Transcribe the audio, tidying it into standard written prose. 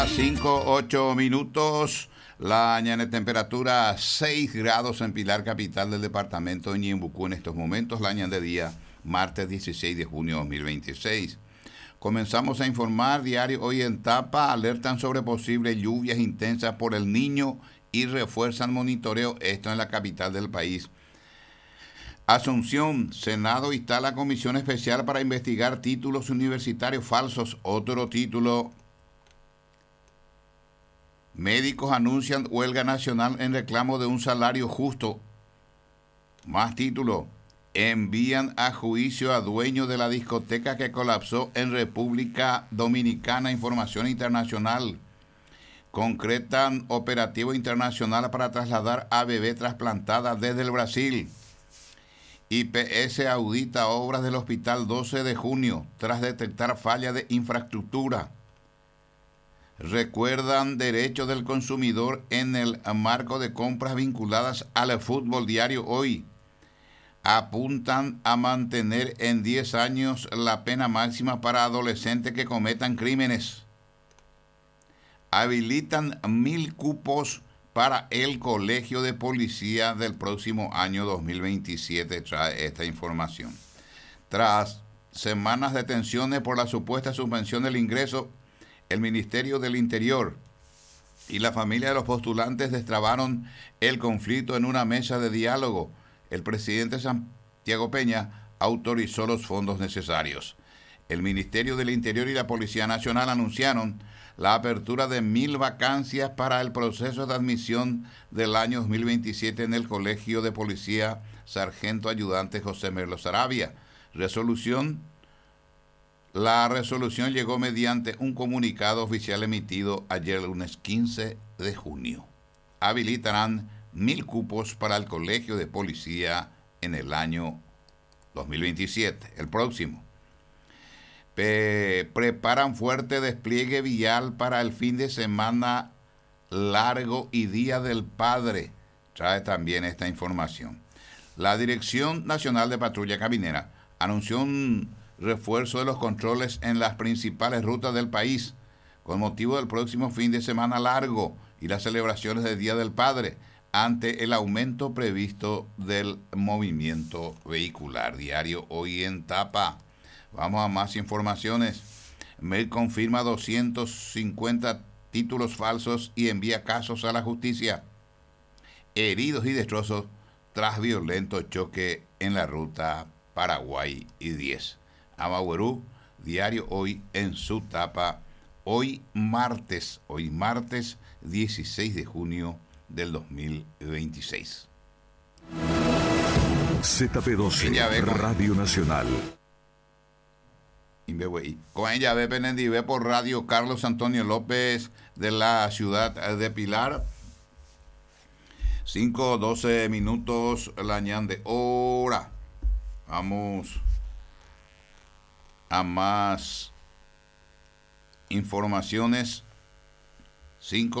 5:08. La mañana temperatura 6 grados en Pilar, capital del departamento de Ñembucú en estos momentos. La mañana de día, martes 16 de junio de 2026. Comenzamos a informar diario hoy en Tapa. Alertan sobre posibles lluvias intensas por el Niño y refuerzan monitoreo. Esto en la capital del país. Asunción, Senado instala comisión especial para investigar títulos universitarios falsos. Otro título. Médicos anuncian huelga nacional en reclamo de un salario justo. Más título. Envían a juicio a dueño de la discoteca que colapsó en República Dominicana. Información internacional. Concretan operativo internacional para trasladar a bebé trasplantada desde el Brasil. IPS audita obras del Hospital 12 de Junio tras detectar falla de infraestructura. Recuerdan derechos del consumidor en el marco de compras vinculadas al fútbol. Diario hoy. Apuntan a mantener en 10 años la pena máxima para adolescentes que cometan crímenes. Habilitan 1.000 cupos para el Colegio de Policía del próximo año 2027, trae esta información. Tras semanas de tensiones por la supuesta suspensión del ingreso, el Ministerio del Interior y la familia de los postulantes destrabaron el conflicto en una mesa de diálogo. El presidente Santiago Peña autorizó los fondos necesarios. El Ministerio del Interior y la Policía Nacional anunciaron la apertura de 1.000 vacancias para el proceso de admisión del año 2027 en el Colegio de Policía Sargento Ayudante José Merlo Saravia. La resolución llegó mediante un comunicado oficial emitido ayer lunes 15 de junio. Habilitarán 1.000 cupos para el Colegio de Policía en el año 2027, el próximo. Preparan fuerte despliegue vial para el fin de semana largo y Día del Padre. Trae también esta información. La Dirección Nacional de Patrulla Caminera anunció un refuerzo de los controles en las principales rutas del país con motivo del próximo fin de semana largo y las celebraciones del Día del Padre ante el aumento previsto del movimiento vehicular. Diario hoy en Tapa. Vamos a más informaciones. MED confirma 250 títulos falsos y envía casos a la justicia. Heridos y destrozos tras violento choque en la ruta Paraguay y 10. Amagüerú, diario hoy en su tapa. Hoy martes 16 de junio del 2026. ZP12, Radio Nacional. Con ella ve Penendive por Radio Carlos Antonio López de la ciudad de Pilar. 5:12 la ñan de hora. Vamos a más informaciones. 5